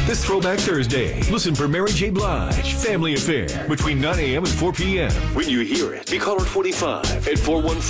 This Throwback Thursday, listen for Mary J. Blige, Family Affair, between 9 a.m. and 4 p.m. When you hear it, be caller 45 at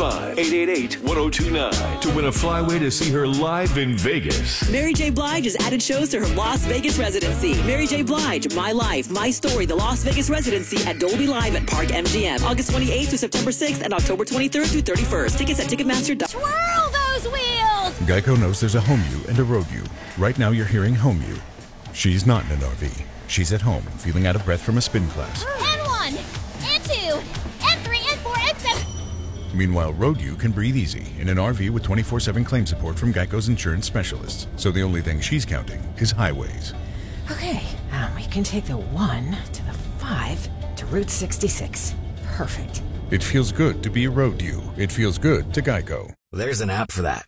415-888-1029 to win a flyway to see her live in Vegas. Mary J. Blige has added shows to her Las Vegas residency. Mary J. Blige, My Life, My Story, the Las Vegas residency at Dolby Live at Park MGM, August 28th through September 6th and October 23rd through 31st. Tickets at Ticketmaster.com. Twirl those wheels! Geico knows there's a home you and a road you. Right now you're hearing home you. She's not in an RV. She's at home, feeling out of breath from a spin class. And 1, and 2, and 3, and 4, and 7. Meanwhile, road you can breathe easy in an RV with 24/7 claim support from Geico's insurance specialists. So the only thing she's counting is highways. Okay, we can take the 1 to the 5 to Route 66. Perfect. It feels good to be a road you. It feels good to Geico. There's an app for that.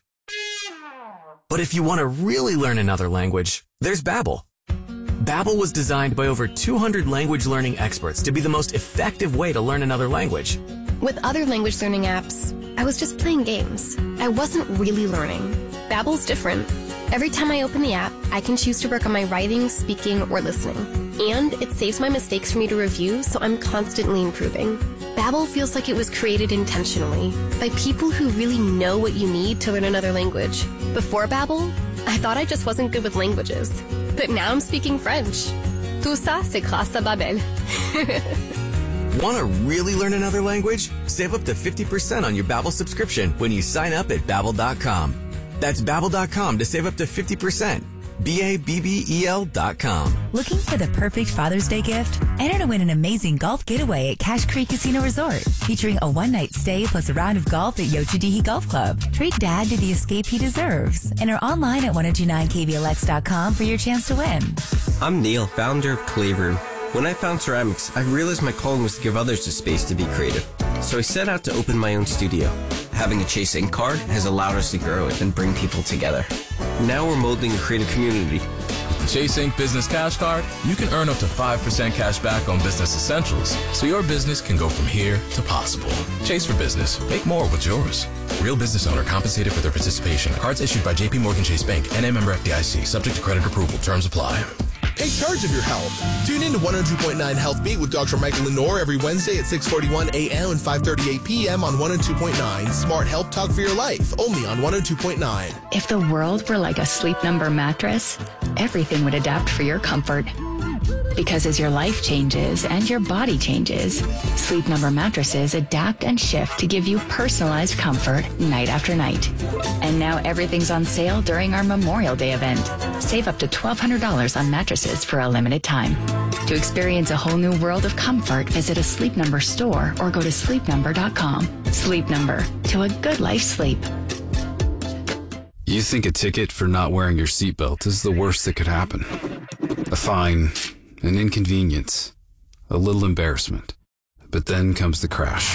But if you want to really learn another language, there's Babbel. Babbel was designed by over 200 language learning experts to be the most effective way to learn another language. With other language learning apps, I was just playing games. I wasn't really learning. Babbel's different. Every time I open the app, I can choose to work on my writing, speaking, or listening. And it saves my mistakes for me to review, so I'm constantly improving. Babbel feels like it was created intentionally by people who really know what you need to learn another language. Before Babbel, I thought I just wasn't good with languages. But now I'm speaking French. Tout ça, c'est grâce à Babbel. Want to really learn another language? Save up to 50% on your Babbel subscription when you sign up at Babbel.com. That's Babbel.com to save up to 50%. Babbel.com. Looking for the perfect Father's Day gift? Enter to win an amazing golf getaway at Cache Creek Casino Resort, featuring a one-night stay plus a round of golf at Yochadihi Golf Club. Treat Dad to the escape he deserves. Enter online at 1029kblx.com for your chance to win. I'm Neil, founder of Clay Room. When I found ceramics, I realized my calling was to give others the space to be creative. So I set out to open my own studio. Having a Chase Ink card has allowed us to grow it and bring people together. Now we're molding a creative community. With the Chase Ink Business Cash Card, you can earn up to 5% cash back on business essentials, so your business can go from here to possible. Chase for business. Make more with yours. Real business owner compensated for their participation. Cards issued by J.P. Morgan Chase Bank, NA member FDIC. Subject to credit approval. Terms apply. Take charge of your health. Tune in to 102.9 Health Beat with Dr. Michael Lenore every Wednesday at 6:41 a.m. and 5:38 p.m. on 102.9. Smart Health Talk for your life, only on 102.9. If the world were like a Sleep Number mattress, everything would adapt for your comfort. Because as your life changes and your body changes, Sleep Number mattresses adapt and shift to give you personalized comfort night after night. And now everything's on sale during our Memorial Day event. Save up to $1,200 on mattresses for a limited time. To experience a whole new world of comfort, visit a Sleep Number store or go to sleepnumber.com. Sleep Number, to a good life sleep. You think a ticket for not wearing your seatbelt is the worst that could happen. A fine, an inconvenience, a little embarrassment. But then comes the crash.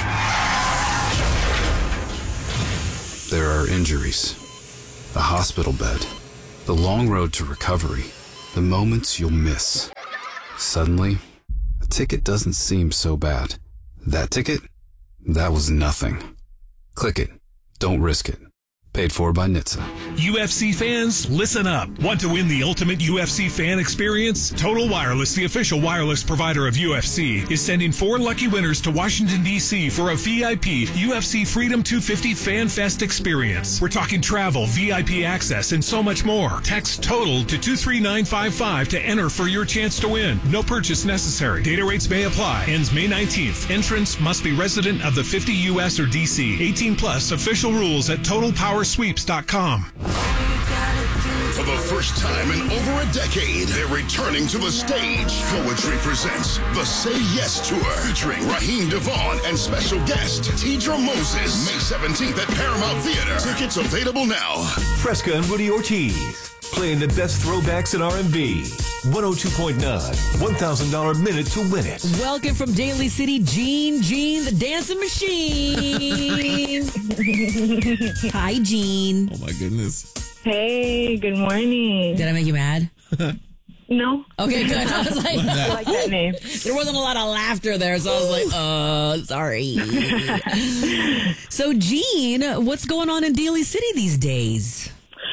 There are injuries, a hospital bed, the long road to recovery, the moments you'll miss. Suddenly, a ticket doesn't seem so bad. That ticket? That was nothing. Click it. Don't risk it. Paid for by NHTSA. UFC fans, listen up. Want to win the ultimate UFC fan experience? Total Wireless, the official wireless provider of UFC, is sending 4 lucky winners to Washington, D.C. for a VIP UFC Freedom 250 Fan Fest experience. We're talking travel, VIP access, and so much more. Text TOTAL to 23955 to enter for your chance to win. No purchase necessary. Data rates may apply. Ends May 19th. Entrance must be resident of the 50 U.S. or D.C. 18 plus. Official rules at TotalPowersweeps.com. For the first time in over a decade, they're returning to the stage. Poetry presents the Say Yes Tour, featuring Raheem DeVaughn and special guest Tidra Moses. May 17th at Paramount Theater. Tickets available now. Fresca and Woody Ortiz, playing the best throwbacks in R&B. 102.9, $1,000 minute to win it. Welcome from Daly City, Gene the dancing machine. Hi, Gene. Oh, my goodness. Hey, good morning. Did I make you mad? No. Okay, good. I was like, I like that name. There wasn't a lot of laughter there, so I was like, sorry. So, Gene, what's going on in Daly City these days?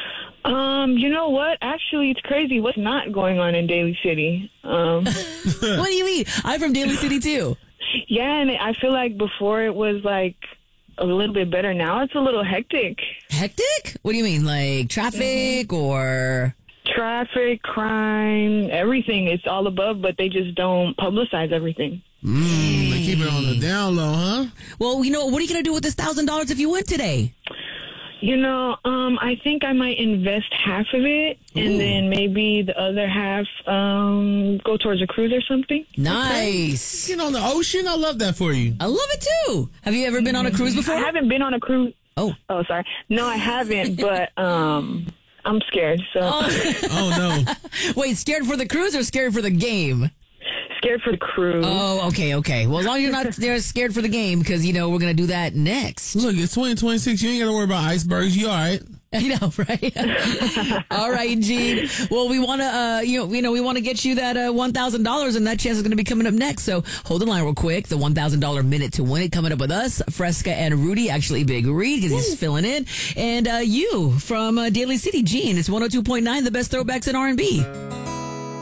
You know what? Actually, it's crazy what's not going on in Daly City. What do you mean? I'm from Daly City, too. Yeah, and I feel like before it was, like, a little bit better. Now it's a little hectic. Hectic? What do you mean? Like traffic or... Traffic, crime, everything. It's all above, but they just don't publicize everything. They keep it on the down low, huh? Well, you know, what are you going to do with this $1,000 if you win today? You know, I think I might invest half of it, and then maybe the other half go towards a cruise or something. Nice. Okay. Get on the ocean. I love that for you. I love it, too. Have you ever been on a cruise before? I haven't been on a cruise. Oh, sorry. No, I haven't, but I'm scared. So. Oh, no. Wait, scared for the cruise or scared for the game? Scared for the cruise. Oh, okay. Well, as long as you're not there scared for the game, because, you know, we're going to do that next. Look, it's 2026. You ain't got to worry about icebergs. You all right? I know, right? All right, Gene. Well, we want to, we want to get you that $1,000, and that chance is going to be coming up next. So hold the line real quick. The $1,000 minute to win it coming up with us, Fresca and Rudy. Actually, Big Reed because he's filling in, and you from Daly City, Gene. It's 102.9, the best throwbacks in R&B.